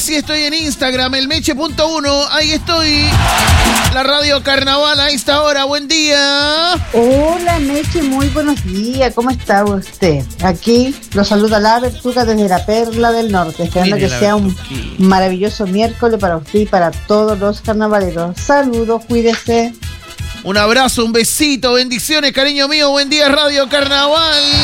Así estoy en Instagram, elmeche.1. Ahí estoy. La Radio Carnaval a esta hora. Buen día. Hola, Meche, muy buenos días. ¿Cómo está usted? Aquí lo saluda la Bertuca desde la Perla del Norte, esperando que sea un maravilloso miércoles para usted y para todos los carnavaleros. Saludos, cuídese. Un abrazo, un besito, bendiciones, cariño mío. Buen día, Radio Carnaval.